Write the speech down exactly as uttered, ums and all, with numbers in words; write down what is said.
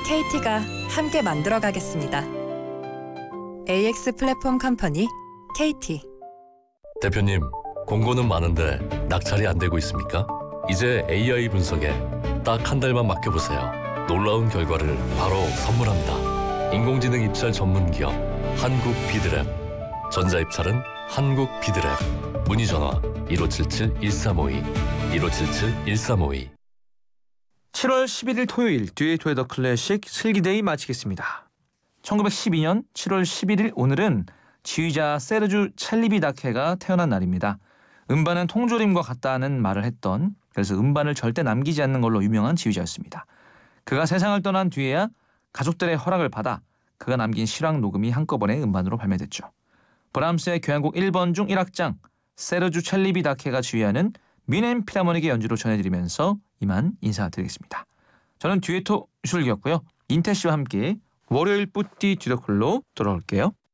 케이티가 함께 만들어 가겠습니다. 에이엑스 플랫폼 컴퍼니 케이티. 대표님, 공고는 많은데 낙찰이 안 되고 있습니까? 이제 에이아이 분석에 딱 한 달만 맡겨보세요. 놀라운 결과를 바로 선물합니다. 인공지능 입찰 전문 기업 한국 비드랩. 전자입찰은 한국 비드랩. 문의 전화 일오칠칠 일삼오이 일오칠칠 일삼오이. 칠월 십일일 토요일 듀엣 웨더 클래식 슬기데이 마치겠습니다. 천구백십이 년 칠월 십일일 오늘은 지휘자 세르주 첼리비다케가 태어난 날입니다. 음반은 통조림과 같다는 말을 했던, 그래서 음반을 절대 남기지 않는 걸로 유명한 지휘자였습니다. 그가 세상을 떠난 뒤에야 가족들의 허락을 받아 그가 남긴 실황 녹음이 한꺼번에 음반으로 발매됐죠. 브람스의 교향곡 일 번 중 일 악장 세르주 첼리비다케가 지휘하는 미넨 필하모닉의 연주로 전해드리면서 이만 인사드리겠습니다. 저는 듀에토 슐기였고요. 임태 씨와 함께 월요일 뿌띠 뒤더클로 돌아올게요.